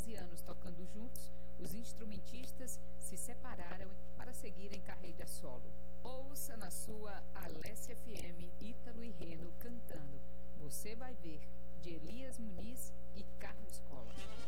12 anos tocando juntos, os instrumentistas se separaram para seguirem carreira solo. Ouça na sua Alessia FM, Ítalo e Reno cantando Você Vai Ver, de Elias Muniz e Carlos Cola.